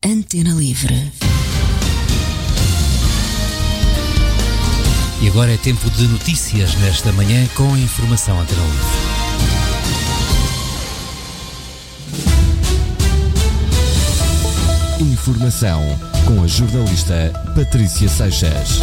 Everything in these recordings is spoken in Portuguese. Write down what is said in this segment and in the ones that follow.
Antena Livre. E agora é tempo de notícias nesta manhã com a informação Antena Livre. Informação com a jornalista Patrícia Seixas.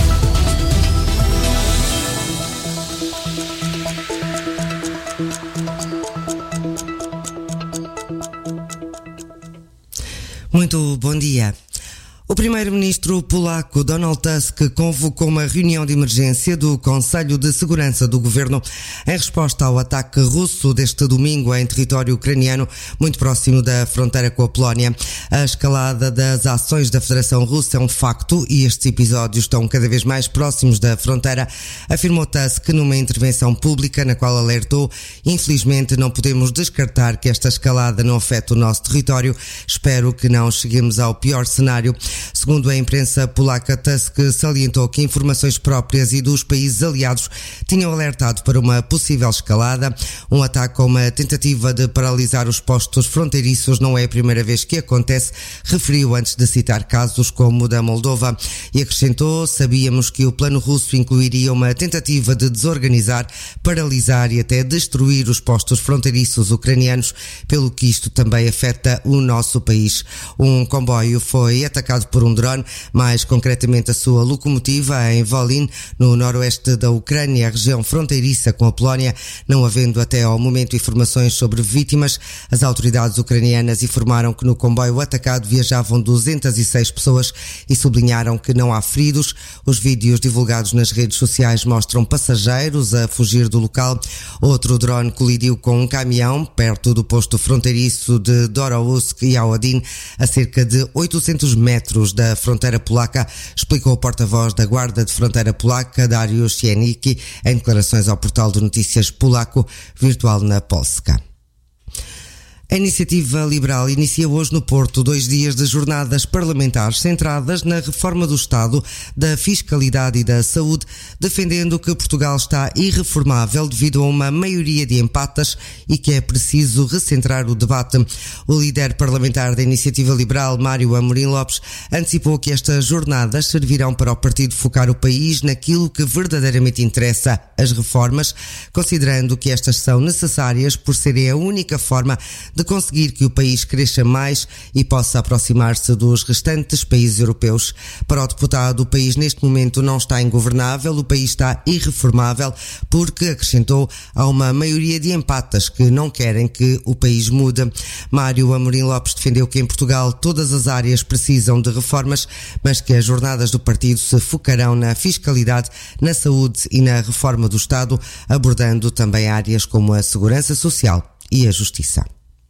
Muito bom dia. O primeiro-ministro polaco Donald Tusk convocou uma reunião de emergência do Conselho de Segurança do Governo em resposta ao ataque russo deste domingo em território ucraniano, muito próximo da fronteira com a Polónia. A escalada das ações da Federação Russa é um facto e estes episódios estão cada vez mais próximos da fronteira, afirmou Tusk numa intervenção pública na qual alertou: infelizmente não podemos descartar que esta escalada não afeta o nosso território. Espero que não cheguemos ao pior cenário. Segundo a imprensa polaca, Tusk salientou que informações próprias e dos países aliados tinham alertado para uma possível escalada. Um ataque ou uma tentativa de paralisar os postos fronteiriços não é a primeira vez que acontece, referiu antes de citar casos como o da Moldova, e acrescentou: sabíamos que o plano russo incluiria uma tentativa de desorganizar, paralisar e até destruir os postos fronteiriços ucranianos, pelo que isto também afeta o nosso país. Um comboio foi atacado por um drone, mais concretamente a sua locomotiva em Volyn, no noroeste da Ucrânia, região fronteiriça com a Polónia. Não havendo até ao momento informações sobre vítimas, as autoridades ucranianas informaram que no comboio atacado viajavam 206 pessoas e sublinharam que não há feridos. Os vídeos divulgados nas redes sociais mostram passageiros a fugir do local. Outro drone colidiu com um caminhão perto do posto fronteiriço de Dorowusk e Aodin, a cerca de 800 metros da fronteira polaca, explicou o porta-voz da Guarda de Fronteira Polaca, Dariusz Janicki, em declarações ao portal de notícias polaco Virtual na Polska. A Iniciativa Liberal inicia hoje no Porto 2 dias de jornadas parlamentares centradas na reforma do Estado, da fiscalidade e da saúde, defendendo que Portugal está irreformável devido a uma maioria de empatas e que é preciso recentrar o debate. O líder parlamentar da Iniciativa Liberal, Mário Amorim Lopes, antecipou que estas jornadas servirão para o partido focar o país naquilo que verdadeiramente interessa, as reformas, considerando que estas são necessárias por serem a única forma de conseguir que o país cresça mais e possa aproximar-se dos restantes países europeus. Para o deputado, o país neste momento não está ingovernável, o país está irreformável porque, acrescentou, há uma maioria de empatas que não querem que o país mude. Mário Amorim Lopes defendeu que em Portugal todas as áreas precisam de reformas, mas que as jornadas do partido se focarão na fiscalidade, na saúde e na reforma do Estado, abordando também áreas como a segurança social e a justiça.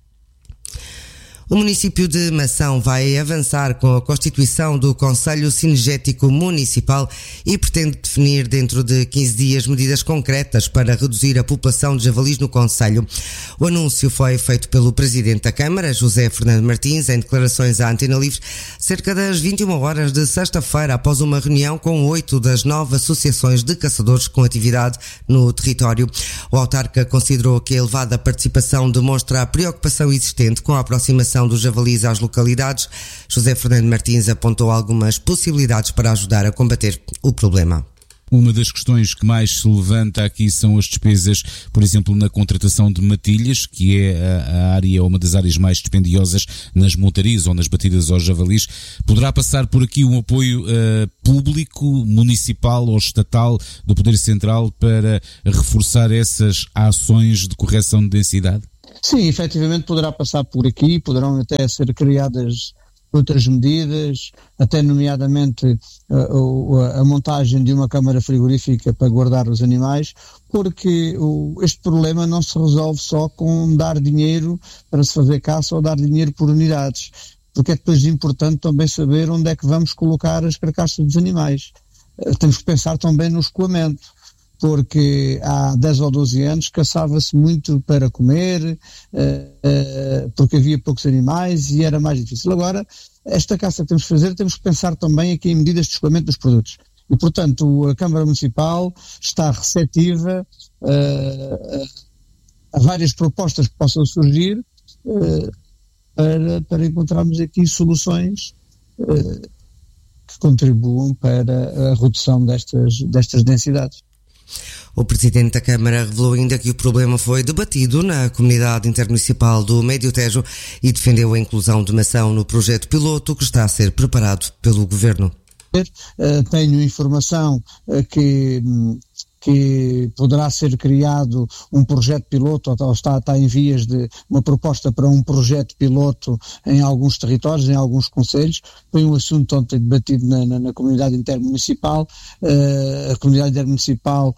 O município de Mação vai avançar com a constituição do Conselho Cinegético Municipal e pretende definir dentro de 15 dias medidas concretas para reduzir a população de javalis no concelho. O anúncio foi feito pelo Presidente da Câmara, José Fernando Martins, em declarações à Antena Livre, cerca das 21 horas de sexta-feira, após uma reunião com 8 das 9 associações de caçadores com atividade no território. O autarca considerou que a elevada participação demonstra a preocupação existente com a aproximação dos javalis às localidades. José Fernando Martins apontou algumas possibilidades para ajudar a combater o problema. Uma das questões que mais se levanta aqui são as despesas, por exemplo, na contratação de matilhas, que é a área, uma das áreas mais dispendiosas nas montarias ou nas batidas aos javalis. Poderá passar por aqui um apoio público, municipal ou estatal do Poder Central para reforçar essas ações de correção de densidade? Sim, efetivamente poderá passar por aqui, poderão até ser criadas outras medidas, até nomeadamente a montagem de uma câmara frigorífica para guardar os animais, porque este problema não se resolve só com dar dinheiro para se fazer caça ou dar dinheiro por unidades, porque é depois importante também saber onde é que vamos colocar as carcaças dos animais. Temos que pensar também no escoamento, porque há 10 ou 12 anos caçava-se muito para comer, porque havia poucos animais e era mais difícil. Agora, esta caça que temos que fazer, temos que pensar também aqui em medidas de escoamento dos produtos. E, portanto, a Câmara Municipal está receptiva a várias propostas que possam surgir para encontrarmos aqui soluções que contribuam para a redução destas densidades. O Presidente da Câmara revelou ainda que o problema foi debatido na Comunidade Intermunicipal do Médio Tejo e defendeu a inclusão de uma ação no projeto piloto que está a ser preparado pelo Governo. Tenho informação que poderá ser criado um projeto piloto, ou está em vias de uma proposta para um projeto piloto em alguns territórios, em alguns concelhos. Foi um assunto ontem debatido na comunidade intermunicipal, a comunidade intermunicipal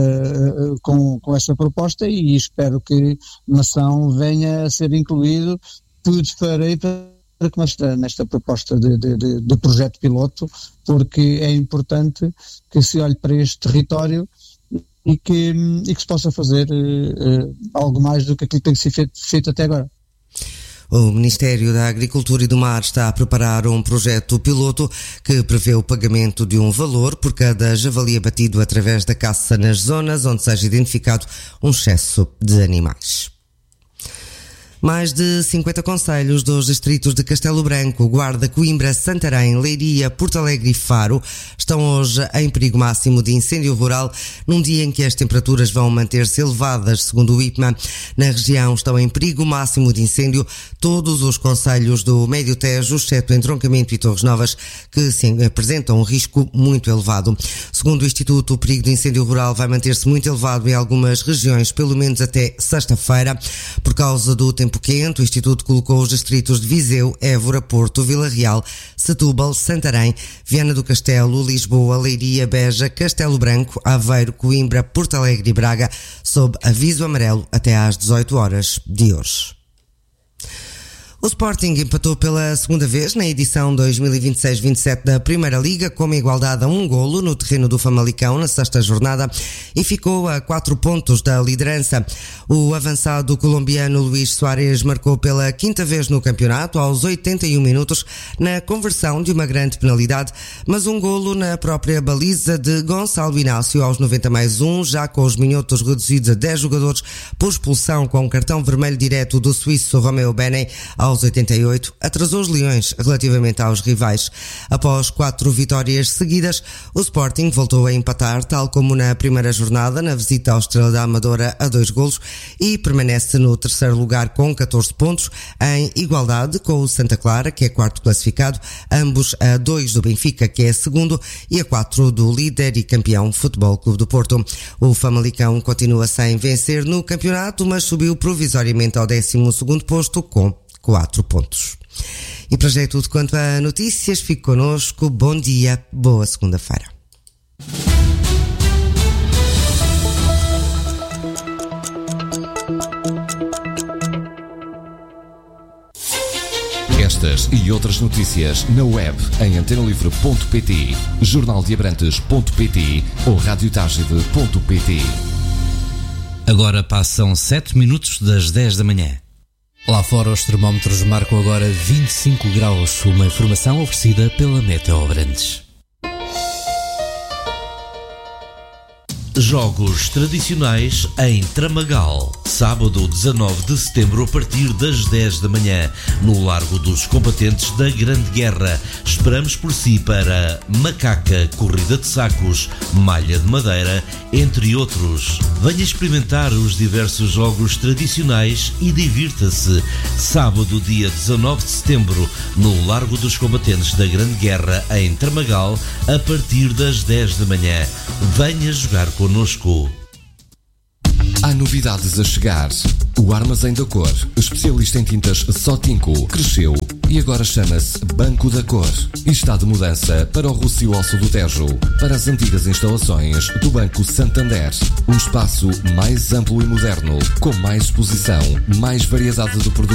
com essa proposta, e espero que uma ação venha a ser incluído. Tudo farei para nesta proposta de projeto piloto, porque é importante que se olhe para este território e que se possa fazer algo mais do que aquilo que tem que ser feito até agora. O Ministério da Agricultura e do Mar está a preparar um projeto piloto que prevê o pagamento de um valor por cada javali abatido através da caça nas zonas onde seja identificado um excesso de animais. Mais de 50 concelhos dos distritos de Castelo Branco, Guarda, Coimbra, Santarém, Leiria, Porto Alegre e Faro estão hoje em perigo máximo de incêndio rural, num dia em que as temperaturas vão manter-se elevadas. Segundo o IPMA, na região estão em perigo máximo de incêndio todos os concelhos do Médio Tejo, exceto Entroncamento e Torres Novas, que apresentam um risco muito elevado. Segundo o Instituto, o perigo de incêndio rural vai manter-se muito elevado em algumas regiões, pelo menos até sexta-feira, por causa do tempo quente. O Instituto colocou os distritos de Viseu, Évora, Porto, Vila Real, Setúbal, Santarém, Viana do Castelo, Lisboa, Leiria, Beja, Castelo Branco, Aveiro, Coimbra, Porto Alegre e Braga sob aviso amarelo até às 18 horas de hoje. O Sporting empatou pela segunda vez na edição 2026-27 da Primeira Liga, com uma igualdade a 1 golo no terreno do Famalicão na sexta jornada, e ficou a 4 pontos da liderança. O avançado colombiano Luís Soares marcou pela quinta vez no campeonato aos 81 minutos na conversão de uma grande penalidade, mas um golo na própria baliza de Gonçalo Inácio aos 90+1, já com os minutos reduzidos a 10 jogadores por expulsão com cartão vermelho direto do suíço Romeo Bene aos 88, atrasou os Leões relativamente aos rivais. Após 4 vitórias seguidas, o Sporting voltou a empatar, tal como na primeira jornada, na visita ao Estrela da Amadora a 2 golos, e permanece no terceiro lugar com 14 pontos, em igualdade com o Santa Clara, que é quarto classificado, ambos a 2 do Benfica, que é segundo, e a 4 do líder e campeão Futebol Clube do Porto. O Famalicão continua sem vencer no campeonato, mas subiu provisoriamente ao 12º posto com 4 pontos. E para já é tudo quanto a notícias. Fique connosco. Bom dia, boa segunda-feira. Estas e outras notícias na web em antenalivre.pt, jornaldeabrantes.pt ou radiotagide.pt. Agora passam 7 minutos das 10 da manhã. Lá fora os termómetros marcam agora 25 graus. Uma informação oferecida pela Meteo Abrantes. Jogos tradicionais em Tramagal, sábado 19 de setembro a partir das 10 da manhã, no Largo dos Combatentes da Grande Guerra. Esperamos por si para macaca, corrida de sacos, malha de madeira, entre outros. Venha experimentar os diversos jogos tradicionais e divirta-se. Sábado, dia 19 de setembro, no Largo dos Combatentes da Grande Guerra, em Tramagal, a partir das 10 da manhã. Venha jogar connosco. Há novidades a chegar. O Armazém da Cor, especialista em tintas Sotinco, cresceu e agora chama-se Banco da Cor e está de mudança para o Rossio Osso do Tejo, para as antigas instalações do Banco Santander. Um espaço mais amplo e moderno, com mais exposição, mais variedade de produtos.